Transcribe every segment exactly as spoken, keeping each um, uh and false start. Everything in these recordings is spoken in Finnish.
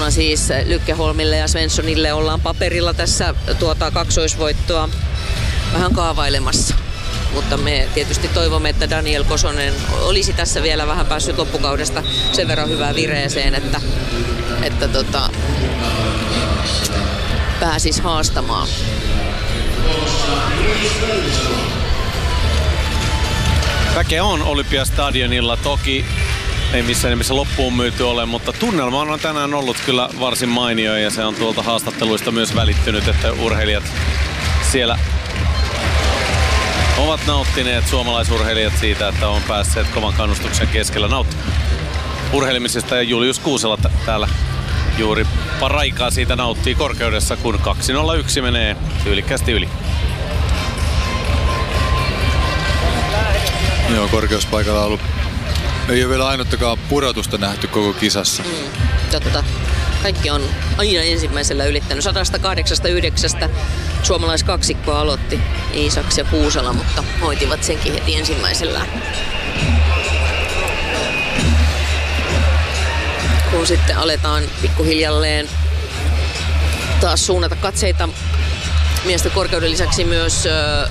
verrattuna siis Lykkeholmille ja Svenssonille ollaan paperilla tässä tuota kaksoisvoittoa vähän kaavailemassa. Mutta me tietysti toivomme, että Daniel Kosonen olisi tässä vielä vähän päässyt loppukaudesta sen verran hyvään vireeseen, että, että tota, pääsis haastamaan. Väkeä on Olympiastadionilla, toki ei missään nimessä loppuun myyty ole, mutta tunnelma on tänään ollut kyllä varsin mainio ja se on tuolta haastatteluista myös välittynyt, että urheilijat siellä ovat nauttineet, suomalaisurheilijat, siitä, että on päässeet kovan kannustuksen keskellä nauttimaan urheilemisesta. Ja Julius Kuusela t- täällä juuri paraikaa siitä nauttii korkeudessa, kun kaksi nolla yksi menee tyylikkäästi yli. Joo, korkeuspaikalla on ollut. Ei ole vielä ainuttakaan pudotusta nähty koko kisassa. Mm, totta. Kaikki on aina ensimmäisellä ylittänyt. sata kahdeksankymmentäyhdeksän suomalaiskaksikko aloitti Iisaks ja Kuusela, mutta hoitivat senkin heti ensimmäisellä. Kun sitten aletaan pikkuhiljalleen taas suunnata katseita miesten korkeuden lisäksi myös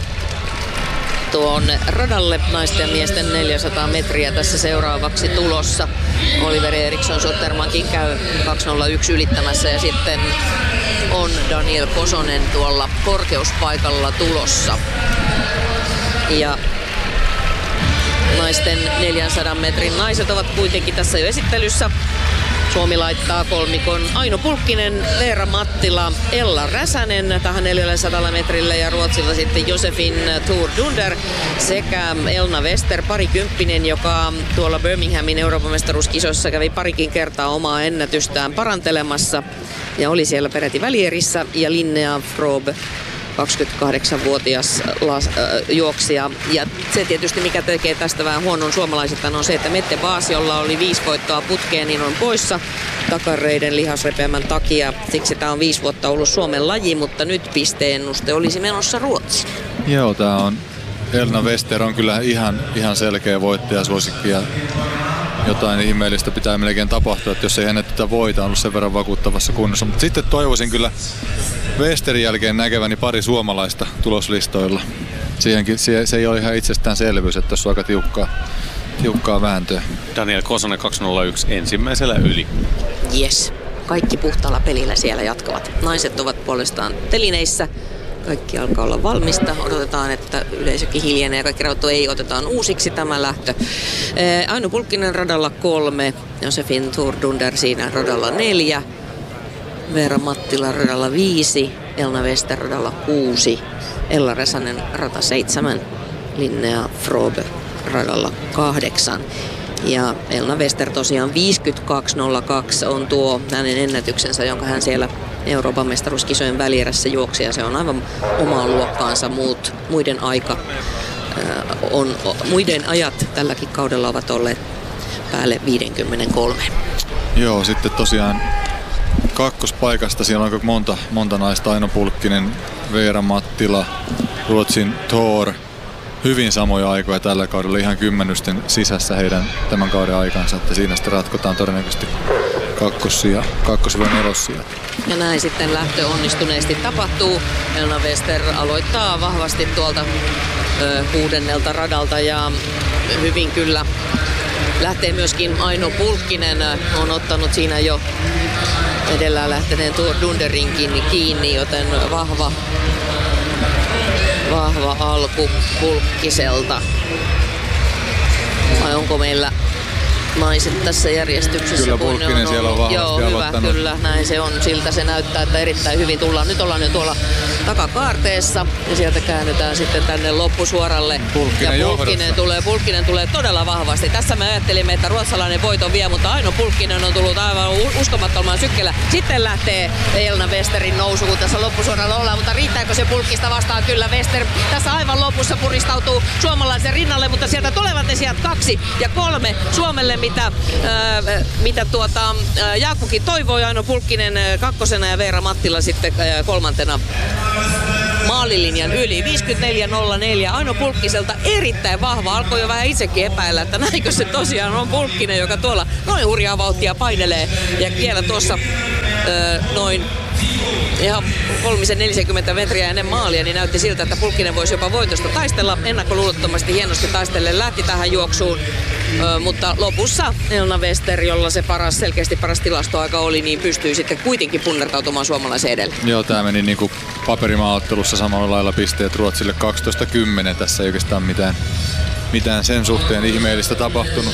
tuonne radalle. Naisten ja miesten neljäsataa metriä tässä seuraavaksi tulossa. Oliver Eriksson Sottermankin käy kaksi nolla yksi ylittämässä ja sitten on Daniel Kosonen tuolla korkeuspaikalla tulossa. Ja naisten neljänsadan metrin naiset ovat kuitenkin tässä jo esittelyssä. Suomi laittaa kolmikon Aino Pulkkinen, Veera Mattila, Ella Räsänen tähän neljäsataa metrille ja Ruotsilta sitten Josefin Thor Dunder sekä Elna Wester parikymppinen, joka tuolla Birminghamin Euroopan mestaruuskisoissa kävi parikin kertaa omaa ennätystään parantelemassa ja oli siellä peräti välierissä, ja Linnea Frob kaksikymmentäkahdeksanvuotias las, äh, juoksija. Ja se tietysti, mikä tekee tästä vähän huonon suomalaisittain, on se, että Mette Baas, jolla oli viisi voittoa putkeen, niin on poissa takareiden lihasrepeämän takia. Siksi tämä on viisi vuotta ollut Suomen laji, mutta nyt pisteennuste olisi menossa Ruotsiin. Joo, tämä on Elna Wester on kyllä ihan, ihan selkeä voittajasuosikki ja jotain ihmeellistä pitää melkein tapahtua, että jos ei hänet tätä voita, on ollut sen verran vakuuttavassa kunnossa. Mutta sitten toivoisin kyllä Westerin jälkeen näkeväni pari suomalaista tuloslistoilla. Siihenkin, se, se ei ole ihan itsestäänselvyys, että tässä on aika tiukkaa, tiukkaa vääntöä. Daniel Kosonen kaksi nolla yksi ensimmäisellä yli. Yes, kaikki puhtaalla pelillä siellä jatkavat. Naiset ovat puolestaan telineissä. Kaikki alkaa olla valmista. Odotetaan, että yleisökin hiljenee ja kaikki rauhoittuu. Ei, otetaan uusiksi tämä lähtö. Aino Pulkkinen radalla kolme, Josefin Thor Dunder siinä radalla neljä, Veera Mattila radalla viisi, Elna Wester radalla kuusi, Ella Räsänen rata seitsemän, Linnea Frobe radalla kahdeksan. Ja Elna Wester tosiaan viisikymmentäkaksi nolla kaksi on tuo hänen ennätyksensä, jonka hän siellä Euroopan mestaruuskisojen välierässä juoksi, ja se on aivan omaa luokkaansa. Muut, muiden, aika, äh, on, muiden ajat tälläkin kaudella ovat olleet päälle viisikymmentäkolme. Joo, sitten tosiaan kakkospaikasta siellä on monta, monta naista. Aino Pulkkinen, Veera Mattila, Ruotsin Thor. Hyvin samoja aikoja tällä kaudella, ihan kymmenysten sisässä heidän tämän kauden aikansa, että siinä sitten ratkotaan todennäköisesti kakkosia, kakkosvoin elosia. Ja näin sitten lähtö onnistuneesti tapahtuu. Elna Wester aloittaa vahvasti tuolta ö, kuudennelta radalta ja hyvin kyllä lähtee myöskin Aino Pulkkinen. On ottanut siinä jo edellä lähteneen Thor Dunderinkin kiinni, joten vahva Vahva alku Pulkkiselta. Vai onko meillä naiset tässä järjestyksessä? Kyllä Pulkkinen siellä on vahvasti Joo, hyvä, aloittanut. kyllä. Näin se on. Siltä se näyttää, että erittäin hyvin tullaan. Nyt ollaan jo tuolla takakaarteessa ja sieltä käännytään sitten tänne loppusuoralle. Pulkkinen ja Pulkkinen tulee, Pulkkinen tulee todella vahvasti. Tässä me ajattelimme, että ruotsalainen voiton vie, mutta Aino Pulkkinen on tullut aivan uskomattoman sykkeellä. Sitten lähtee Elna Westerin nousu, kun tässä loppusuoralla ollaan, mutta riittääkö se Pulkkista vastaan? Kyllä Wester tässä aivan lopussa puristautuu suomalaisen rinnalle, mutta sieltä tulevat ne sijat kaksi ja kolme Suomelle, mitä, äh, mitä tuota, äh, Jaakkokin toivoi. Aino Pulkkinen äh, kakkosena ja Veera Mattila sitten äh, kolmantena maalilinjan yli. viisikymmentäneljä nolla neljä Aino Pulkkiselta erittäin vahva. Alkoi jo vähän itsekin epäillä, että näinkö se tosiaan on Pulkkinen, joka tuolla noin hurjaa vauhtia painelee. Ja vielä tuossa öö, noin ihan kolmisen neljäkymmentä metriä ennen maalia, niin näytti siltä, että Pulkkinen voisi jopa voitosta taistella. Ennakkoluulottomasti hienosti taistellen lähti tähän juoksuun, öö, mutta lopussa Elna Wester, jolla se paras, selkeästi paras tilastoaika oli, niin pystyi sitten kuitenkin punnertautumaan suomalaisen edelle. Joo, tää meni niinku paperimaaottelussa samalla lailla pisteet Ruotsille kaksitoista kymmenen. Tässä ei oikeastaan mitään, mitään sen suhteen ihmeellistä tapahtunut.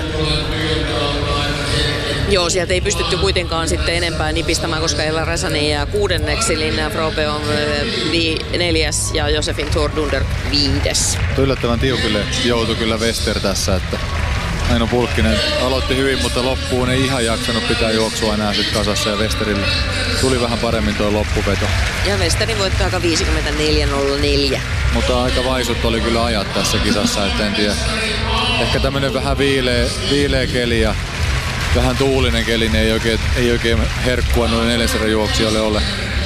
Joo, sieltä ei pystytty kuitenkaan sitten enempää nipistämään, koska Ella Räsänen jää kuudenneksi, Linnea Frobe on vi- neljäs ja Josefin Thordunder viides. Yllättävän tiukille joutui kyllä Wester tässä, että Aino Pulkkinen aloitti hyvin, mutta loppuun ei ihan jaksanut pitää juoksua enää sit kasassa ja Westerille tuli vähän paremmin tuo loppuveto. Ja Westerin voitti aika viisikymmentäneljä nolla neljä. Mutta aika vaisut oli kyllä ajat tässä kisassa, et en tiedä. Ehkä tämmönen vähän viileä, viileä keli ja vähän tuulinen keli, niin ei oikein, ei oikein herkkua noille neljäsadan juoksijoille ole.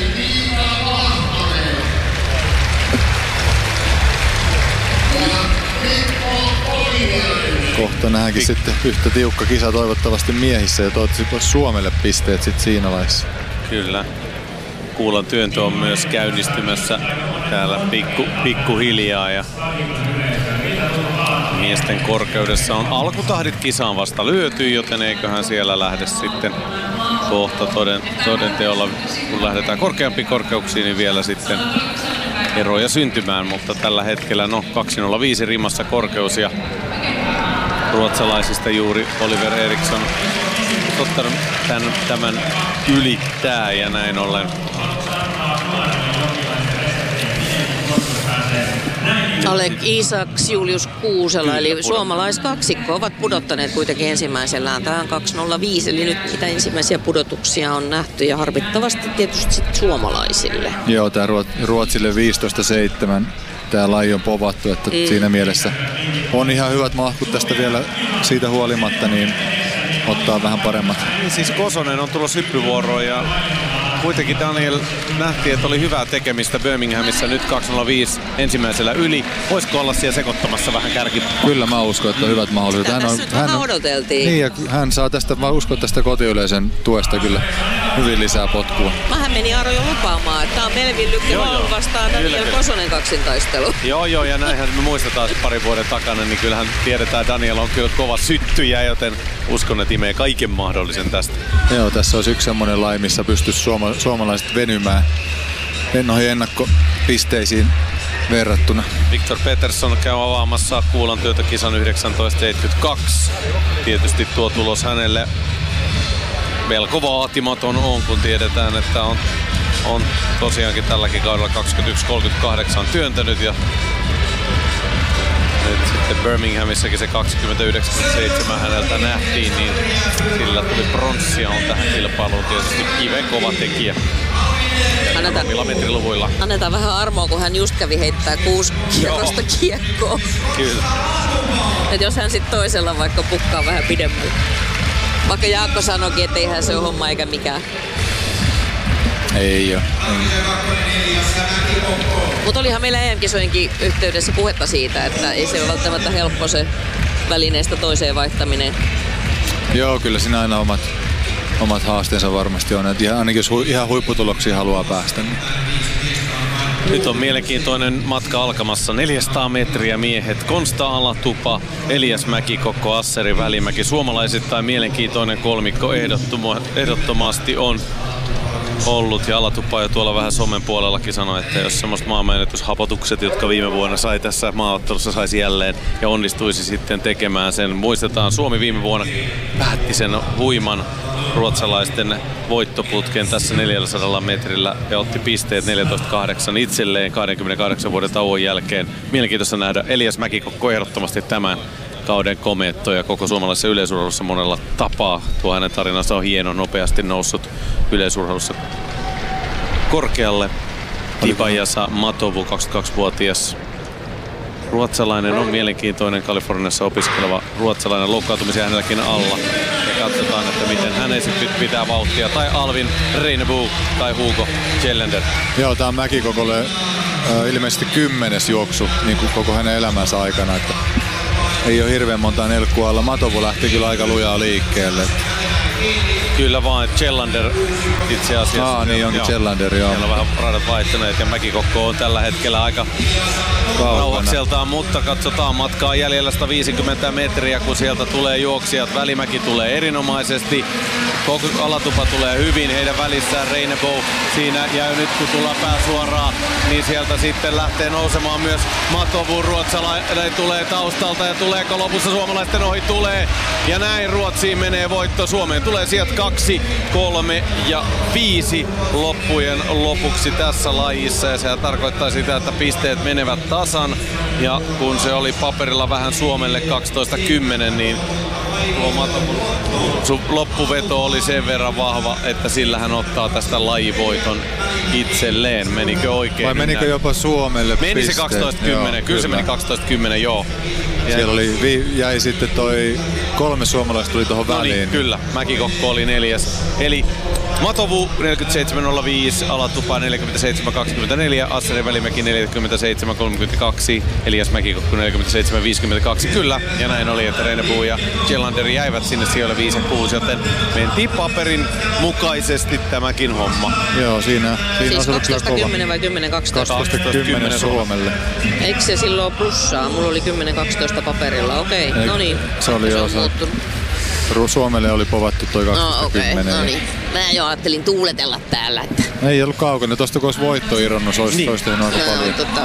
Kohta nähdäänkin sitten yhtä tiukka kisa toivottavasti miehissä ja toivottavasti Suomelle pisteet sitten siinä vaiheessa. Kyllä. Kuulan työntö on myös käynnistymässä täällä pikku, pikkuhiljaa ja miesten korkeudessa on alkutahdit kisaan vasta lyöty, joten eiköhän siellä lähde sitten kohta toden, toden teolla, kun lähdetään korkeampiin korkeuksiin, niin vielä sitten eroja syntymään, mutta tällä hetkellä no kaksi nolla viisi rimassa korkeus ja ruotsalaisista juuri Oliver Eriksson ottanut tämän, tämän ylittää ja näin ollen Alek Isaks, Julius Kuusela, eli suomalaiskaksikko ovat pudottaneet kuitenkin ensimmäisellään tähän kaksi nolla viisi, eli nyt mitä ensimmäisiä pudotuksia on nähty ja harvittavasti tietysti sit suomalaisille. Joo, tää Ruotsille viisitoista seitsemän. Tää laji on povattu, että mm. siinä mielessä on ihan hyvät mahkut tästä vielä siitä huolimatta, niin ottaa vähän paremmat. Niin siis Kosonen on tullut hyppyvuoroon ja kuitenkin Daniel nähtiin, että oli hyvää tekemistä Birminghamissa nyt kaksi nolla viisi ensimmäisellä yli. Voisiko olla siellä sekoittamassa vähän kärki? Kyllä mä uskon, että on hyvät mahdollisuudet. Hän on, hän on, odoteltiin. Niin, ja hän saa tästä, mä uskon tästä kotiyleisön tuesta kyllä hyvin lisää potkua. Mähän meni Aro jo lupaamaan, että tää on Melvin Lykke Hall vastaan Daniel Kosonen kaksintaistelu. Joo joo, ja näinhän me muistetaan parin vuoden takana, niin kyllähän tiedetään, että Daniel on kyllä kova syttyjä, joten uskon, että imee kaiken mahdollisen tästä. Joo, tässä olisi yksi semmoinen laji, missä pystyisi suoma, suomalaiset venymään noihin ennakkopisteisiin verrattuna. Victor Peterson käy avaamassa Kuulan työtä-kisan yhdeksäntoista seitsemänkymmentäkaksi. Tietysti tuo tulos hänelle melko vaatimaton on, kun tiedetään, että on, on tosiaankin tälläkin kaudella kaksikymmentäyksi kolmekymmentäkahdeksan työntänyt ja nyt sitten Birminghamissakin se kaksikymmentäyhdeksän seitsemän häneltä nähtiin, niin sillä tuli pronssia on tähän kilpailuun tietysti kiven kova tekijä. Annetaan, annetaan vähän armoa, kun hän just kävi heittää kuusi kierrosta kiekkoa. Kyllä. Et jos hän sitten toisella vaikka pukkaa vähän pidemmälle. Vaikka Jaakko sanoikin, että eihän se ole homma eikä mikään. Ei oo. Mutta olihan meillä E M-kisojenkin yhteydessä puhetta siitä, että ei se ole välttämättä helppo se välineestä toiseen vaihtaminen. Joo, kyllä siinä aina omat, omat haasteensa varmasti on. Et ihan, ainakin jos hu, ihan huipputuloksia haluaa päästä. Niin. Nyt on mielenkiintoinen matka alkamassa. neljäsataa metriä miehet. Konsta Alatupa, Elias Mäkikokko, Asseri Välimäki. Suomalaisittain mielenkiintoinen kolmikko ehdottomasti on ollut. Ja Alatupa jo tuolla vähän somen puolellakin sanoi, että jos semmoista maanmenetyshapotukset, jotka viime vuonna sai tässä maaottelussa, saisi jälleen ja onnistuisi sitten tekemään sen. Muistetaan, Suomi viime vuonna päätti sen huiman ruotsalaisten voittoputken tässä neljäsataa metrillä ja otti pisteet neljätoista kahdeksan itselleen kaksikymmentäkahdeksan vuoden tauon jälkeen. Mielenkiintoista nähdä Elias Mäkikokko ehdottomasti tämän kauden komeetto ja koko suomalaisessa yleisurheilussa monella tapaa. Tuo hänen tarinansa on hieno, nopeasti noussut yleisurheilussa korkealle. Tibajasa Matovu, kaksikymmentäkaksivuotias ruotsalainen, on mielenkiintoinen Kaliforniassa opiskeleva ruotsalainen, loukkaantumisia hänelläkin alla. Ja katsotaan, että miten hän ei sitten pitää vauhtia. Tai Alvin Reinebo tai Hugo Kjellender. Joo, tää on Mäkikokolle äh, ilmeisesti kymmenes juoksu niin kuin koko hänen elämänsä aikana. Että ei ole hirveän monta nelkkua alla. Matovu lähti kyllä aika lujaa liikkeelle. Kyllä vaan, Chellander itse asiassa. Aa, niin onkin Chellander, joo. Siellä on vähän radat vaihtuneet ja Mäkikokko on tällä hetkellä aika rauhakseltaan, mutta katsotaan matkaa jäljellä sata viisikymmentä metriä, kun sieltä tulee juoksijat. Välimäki tulee erinomaisesti, koko alatupa tulee hyvin, heidän välissään Reinebow siinä jäy nyt, kun tullaan pää suoraan, niin sieltä sitten lähtee nousemaan myös Matovu. Ruotsalainen tulee taustalta ja tuleeko lopussa suomalaisten ohi? Tulee. Ja näin Ruotsiin menee voitto. Suomeen tulee sieltä kaksi, kolme ja viisi loppujen lopuksi tässä lajissa. Ja se tarkoittaa sitä, että pisteet menevät tasan. Ja kun se oli paperilla vähän Suomelle kaksitoista kymmenen, niin tuo Matovun loppuveto oli sen verran vahva, että sillä hän ottaa tästä lajivoiton itselleen. Menikö oikein? Vai menikö näin? Jopa Suomelle Meni pisteet? se kaksitoista kymmenen, kyllä, kyllä se meni kaksitoista kymmenen, joo. Ja siellä oli, jäi sitten toi kolme suomalaista tuli tuohon väliin. Niin, kyllä, Mäkikokko oli neljäs. Eli Matovu neljäkymmentäseitsemän nolla viisi, Alatupa neljäkymmentäseitsemän kaksikymmentäneljä, Asseri Välimäki neljäkymmentäseitsemän kolmekymmentäkaksi, Elias Mäkikokko neljäkymmentäseitsemän viisikymmentäkaksi. Kyllä, ja näin oli, että Reinebow ja Chellander jäivät sinne sijoille viisi ja kuusi, joten mentiin paperin mukaisesti tämäkin homma. Joo, siinä, siinä siis kaksitoista kymmenen vai kymmenen kaksitoista? kaksitoista kymmenen Suomelle. Eikö se silloin plussaa? Mulla oli kymmenen kaksitoista paperilla, okei, okay. No niin. Se oli jo muuttunut. Suomelle oli povattu toi kaksitoista kymmenen. No, okay. No niin. Mä jo ajattelin tuuletella täällä. Että... Ei ollut kaukana. Tosta kun olisi voitto irronnut, se olisi niin. tehnyt aika no, paljon. Tota,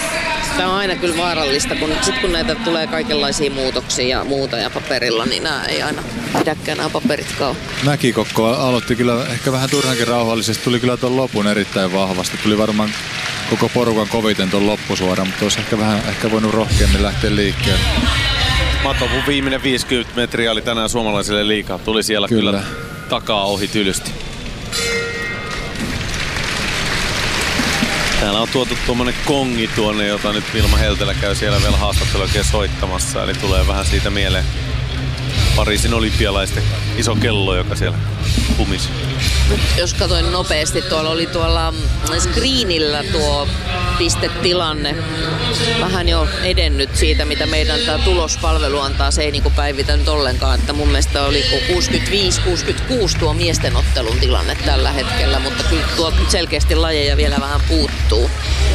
tää on aina kyllä vaarallista, kun sit kun näitä tulee kaikenlaisia muutoksia ja muuta ja paperilla, niin nää ei aina pidäkään nämä paperitkaan. Mäkikokko aloitti kyllä ehkä vähän turhankin rauhallisesti. Tuli kyllä ton lopun erittäin vahvasti. Tuli varmaan koko porukan koviten ton loppusuora, mutta olisi ehkä vähän ehkä voinut rohkeammin lähteä liikkeelle. Matovun viimeinen viisikymmentä metriä oli tänään suomalaisille liikaa. Tuli siellä kyllä, kyllä takaa ohi tylysti. Täällä on tuotu tuommoinen kongi tuonne, jota nyt Vilma Heltelä käy siellä vielä haastattelua oikein soittamassa. Eli tulee vähän siitä mieleen Pariisin olympialaisten iso kello, joka siellä kumisi. Jos katsoin nopeasti, tuolla oli tuolla screenillä tuo pistetilanne vähän jo edennyt siitä, mitä meidän tämä tulospalvelu antaa. Se ei niinku päivitä nyt ollenkaan, että mun mielestä oli kuusikymmentäviisi kuusikymmentäkuusi tuo miesten ottelun tilanne tällä hetkellä, mutta kyllä tuo selkeästi lajeja vielä vähän puuttuu.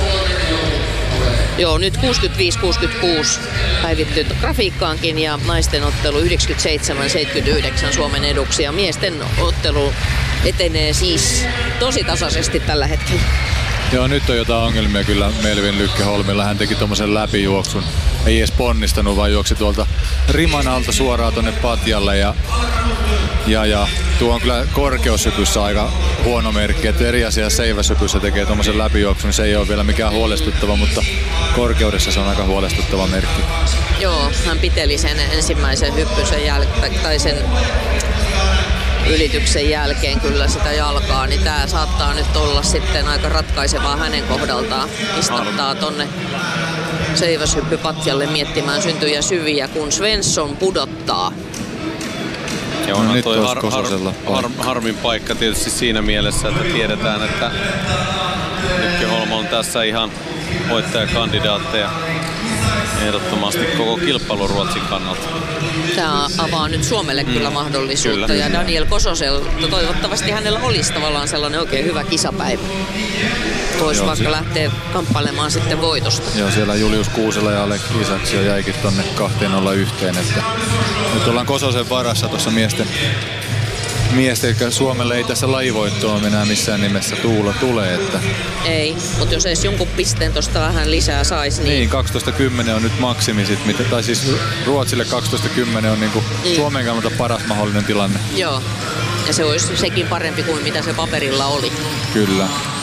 Joo, nyt kuusikymmentäviisi kuusikymmentäkuusi päivitty grafiikkaankin ja naisten ottelu yhdeksänkymmentäseitsemän seitsemänkymmentäyhdeksän Suomen eduksi ja miesten ottelu etenee siis tosi tasaisesti tällä hetkellä. Joo, nyt on jotain ongelmia kyllä Melvin Lykkeholmilla. Hän teki tommosen läpijuoksun. Ei edes ponnistanut, vaan juoksi tuolta riman alta suoraan tonne patjalle. Ja, ja, ja tuo on kyllä korkeushypyssä aika huono merkki. Että eri asia seiväshypyssä tekee tommosen läpijuoksun. Se ei ole vielä mikään huolestuttava, mutta korkeudessa se on aika huolestuttava merkki. Joo, hän piteli sen ensimmäisen hyppysen jälkeen, tai sen ylityksen jälkeen kyllä sitä jalkaa, niin tää saattaa nyt olla sitten aika ratkaisevaa hänen kohdaltaan. Istuttaa tonne seiväshyppypatjalle miettimään syntyjä syviä, kun Svensson pudottaa. Joo, no, toi har, har, har, harmin paikka tietysti siinä mielessä, että tiedetään, että Lykkeholm on tässä ihan voittajakandidaatteja. Ehdottomasti koko kilpailu Ruotsin kannalta. Tämä avaa nyt Suomelle mm. kyllä mahdollisuutta. Kyllä. Ja Daniel Kososelta toivottavasti hänellä olisi tavallaan sellainen oikein hyvä kisapäivä. Voisi vaikka si- lähteä kamppailemaan sitten voitosta. Joo, siellä Julius Kuusela ja Alek Isaks jo jäikin tonne kahteen nolla yhteen. Että nyt ollaan Kososen varassa tuossa miesten miesten, eli Suomelle ei tässä lajivoittoa enää missään nimessä tuulla tule. Että ei, mutta jos edes jonkun pisteen tuosta vähän lisää saisi, niin... Niin, kaksitoista kymmenen on nyt maksimi sit, mitä, tai siis Ruotsille kaksitoista kymmenen on niinku niin. Suomen kannalta paras mahdollinen tilanne. Joo, ja se olisi sekin parempi kuin mitä se paperilla oli. Kyllä.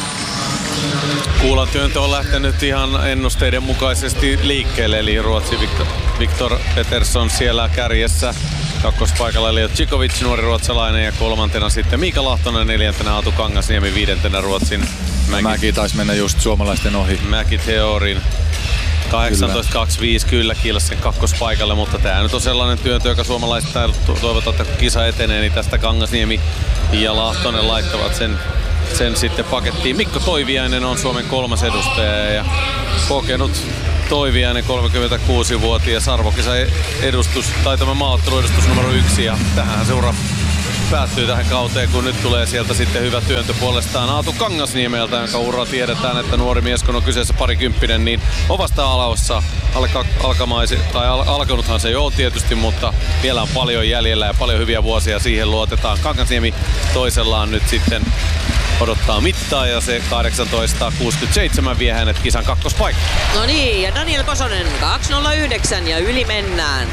Kuulan työntö on lähtenyt ihan ennusteiden mukaisesti liikkeelle, eli Ruotsi Victor, Victor Petersson siellä kärjessä. Kakkospaikalla Elio Čiković, nuori ruotsalainen, ja kolmantena sitten Miika Lahtonen, neljäntenä Aatu Kangasniemi, viidentenä Ruotsin Mäki. Mäki taisi mennä just suomalaisten ohi. Mäki Theorin. kahdeksantoista kaksikymmentäviisi kyllä kilsi sen kakkospaikalle, mutta tämä nyt on sellainen työntö, joka suomalaiset toivotaan, että kun kisa etenee, niin tästä Kangasniemi ja Lahtonen laittavat sen, sen sitten pakettiin. Mikko Toiviainen on Suomen kolmas edustaja ja kokenut Toiviainen kolmekymmentäkuusivuotias arvokisa edustus, tai tämä maaotteluedustus numero yksi, ja tähän seuraa päättyy tähän kauteen, kun nyt tulee sieltä sitten hyvä työntö puolestaan Aatu Kangasniemeltä, jonka ura tiedetään, että nuori mies, kun on kyseessä parikymppinen, niin on vasta alaossa alka, alkamaisi, tai al, alkanuthan se jo tietysti, mutta vielä on paljon jäljellä ja paljon hyviä vuosia, siihen luotetaan. Kangasniemi toisellaan nyt sitten odottaa mittaa ja se kahdeksantoista kuusikymmentäseitsemän vie hänet kisan kakkospaikkaan. No niin, ja Daniel Kosonen kaksi nolla yhdeksän ja yli mennään.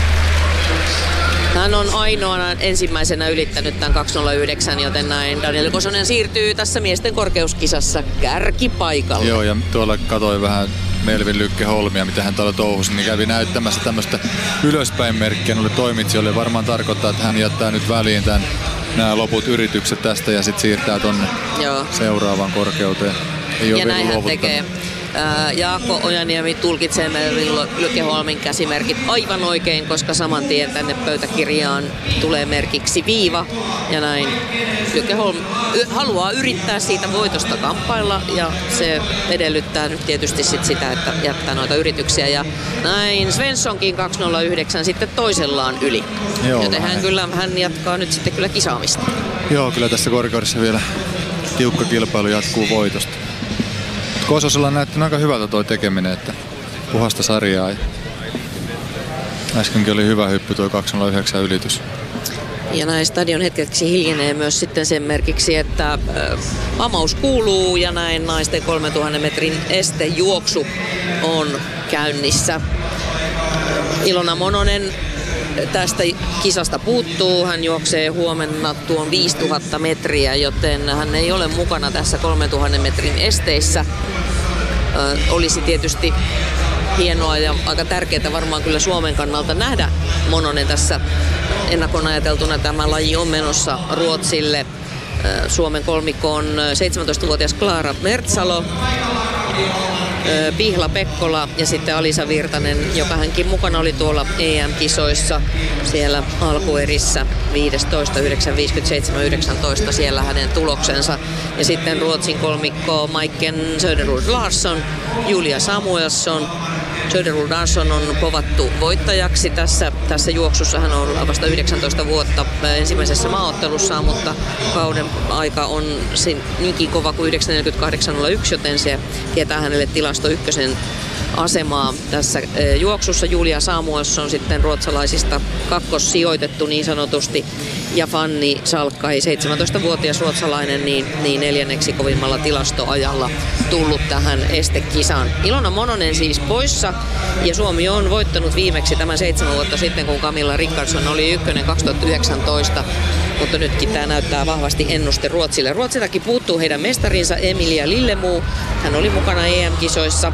Hän on ainoana ensimmäisenä ylittänyt tämän kaksi nolla yhdeksän, joten näin Daniel Kosonen siirtyy tässä miesten korkeuskisassa kärkipaikalle. Joo, ja tuolla katsoin vähän Melvin Lykke-Holmia, mitä hän tuolla touhusi, niin kävi näyttämässä tämmöistä ylöspäin merkkiä noille toimitsijoille. Varmaan tarkoittaa, että hän jättää nyt väliin tämän, nämä loput yritykset tästä ja sitten siirtää tonne Joo. seuraavaan korkeuteen. Ei ja näin hän tekee. Jaakko Ojaniemi tulkitsee Melvin Lykke-Holmin käsimerkit aivan oikein, koska saman tien tänne pöytäkirjaan tulee merkiksi viiva. Ja näin Lykke-Holm haluaa yrittää siitä voitosta kamppailla ja se edellyttää nyt tietysti sit sitä, että jättää noita yrityksiä. Ja näin Svenssonkin kaksi nolla yhdeksän sitten toisellaan yli. Joo, joten hän, kyllä, hän jatkaa nyt sitten kyllä kisaamista. Joo, kyllä tässä korkeudessa vielä tiukka kilpailu jatkuu voitosta. Kososella näytti aika hyvältä toi tekeminen, että puhasta sarjaa. Äskenkin oli hyvä hyppy tuo kaksi nolla yhdeksän ylitys. Ja näin stadion hetkeksi hiljenee myös sitten sen merkiksi, että äh, amaus kuuluu ja näin naisten kolmetuhatta metrin estejuoksu on käynnissä. Ilona Mononen tästä kisasta puuttuu. Hän juoksee huomenna tuon viisituhatta metriä, joten hän ei ole mukana tässä kolmetuhatta metrin esteissä. Ö, olisi tietysti hienoa ja aika tärkeää varmaan kyllä Suomen kannalta nähdä Mononen tässä. Ennakon ajateltuna tämä laji on menossa Ruotsille. Ö, Suomen kolmikko on seitsemäntoistavuotias Klaara Mertsalo, Pihla Pekkola ja sitten Alisa Virtanen, joka hänkin mukana oli tuolla E M-kisoissa siellä alkuerissä viisitoista yhdeksän viisikymmentäseitsemän yhdeksäntoista siellä hänen tuloksensa. Ja sitten Ruotsin kolmikko Maiken Söderlund Larsson, Julia Samuelsson. Söderlund Larsson on povattu voittajaksi tässä, tässä juoksussa. Hän on ollut vasta yhdeksäntoista vuotta ensimmäisessä maaottelussaan, mutta kauden aika on niinkin kova kuin yhdeksän neljäkymmentäkahdeksan nolla yksi, joten se tietää hänelle tilasto ykkösen asemaa tässä juoksussa. Julia Samuelsson on sitten ruotsalaisista kakkossijoitettu niin sanotusti. Ja Fanni Salkkai, seitsemäntoistavuotias ruotsalainen, niin, niin neljänneksi kovimmalla tilastoajalla tullut tähän estekisaan. Ilona Mononen siis poissa ja Suomi on voittanut viimeksi tämän seitsemän vuotta sitten, kun Camilla Rickardsson oli ykkönen kaksituhattayhdeksäntoista. Mutta nytkin tämä näyttää vahvasti ennuste Ruotsille. Ruotsiltakin puuttuu heidän mestarinsa Emilia Lillemuu. Hän oli mukana E M-kisoissa.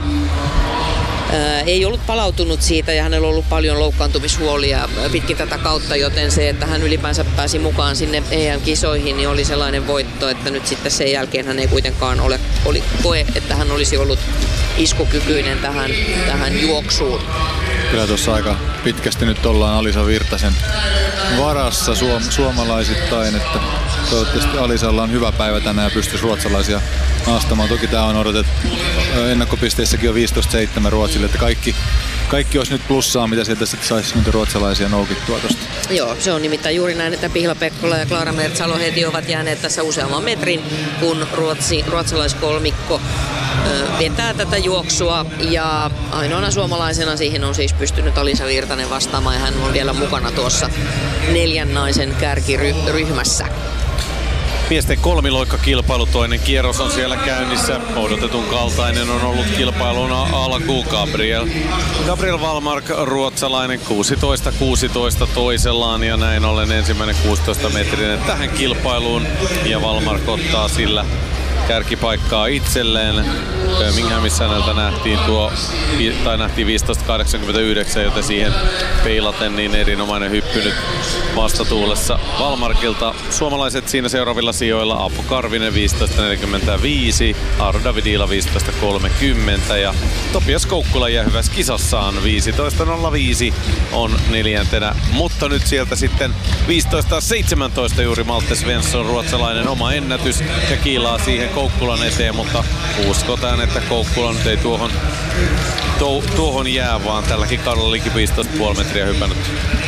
Ää, ei ollut palautunut siitä ja hänellä on ollut paljon loukkaantumishuolia pitkin tätä kautta, joten se, että hän ylipäänsä pääsi mukaan sinne E M-kisoihin, niin oli sellainen voitto, että nyt sitten sen jälkeen hän ei kuitenkaan ole, oli, koe, että hän olisi ollut iskukykyinen tähän, tähän juoksuun. Kyllä tuossa aika pitkästi nyt ollaan Alisa Virtasen varassa suom- suomalaisittain, että toivottavasti Alisalla on hyvä päivä tänään ja pystyisi ruotsalaisia haastamaan. Toki tämä on odotettu ennakkopisteissäkin jo viisitoista seitsemän Ruotsille, että kaikki, kaikki olisi nyt plussaa, mitä sieltä sitten saisi nyt ruotsalaisia noukittua tuosta. Joo, se on nimittäin juuri näin, että Pihla Pekkola ja Klaara Mertsalo heti ovat jääneet tässä useamman metrin, kun Ruotsi, ruotsalaiskolmikko ö, vetää tätä juoksua. Ja ainoana suomalaisena siihen on siis pystynyt Alisa Virtanen vastaamaan ja hän on vielä mukana tuossa neljän naisen kärkiryhmässä. Miesten kolmiloikkakilpailu, toinen kierros on siellä käynnissä. Odotetun kaltainen on ollut kilpailun alku. Gabriel, Gabriel Wallmark, ruotsalainen, kuusitoista kuusitoista toisellaan ja näin ollen ensimmäinen kuusitoista metrinen tähän kilpailuun. Ja Wallmark ottaa sillä kärkipaikkaa itselleen. Birminghamissa häneltä nähtiin tuo, tai nähtiin viisitoista kahdeksankymmentäyhdeksän, joten siihen peilaten niin erinomainen hyppy nyt vastatuulessa Wallmarkilta. Suomalaiset siinä seuraavilla sijoilla: Apo Karvinen viisitoista neljäkymmentäviisi, Aaro Davidila viisitoista kolmekymmentä ja Topias Koukkula jää hyvässä kisassaan viisitoista nolla viisi on neljäntenä. Mutta nyt sieltä sitten viisitoista seitsemäntoista juuri Malte Svensson, ruotsalainen, oma ennätys ja kiilaa siihen Koukkulan eteen, mutta uskotaan, että Koukkula nyt ei tuohon, tuo, tuohon jää, vaan tälläkin kaudella liki viisitoista pilkku viisi metriä hypännyt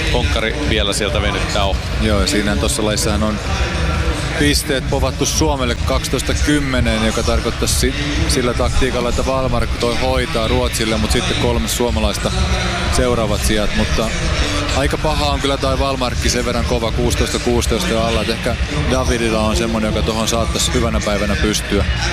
Konkkari vielä sieltä venyttää ohi. Joo, ja siinä tuossa laissahan on pisteet povattu Suomelle kaksitoista kymmenen, joka tarkoittaisi sillä taktiikalla, että Wallmark toi hoitaa Ruotsille, mutta sitten kolme suomalaista seuraavat sijat. Mutta aika paha on kyllä toi Wallmarkki sen verran kova kuusitoista kuusitoista alla, että ehkä Davidilla on semmonen, joka tuohon saattaisi hyvänä päivänä pystyä.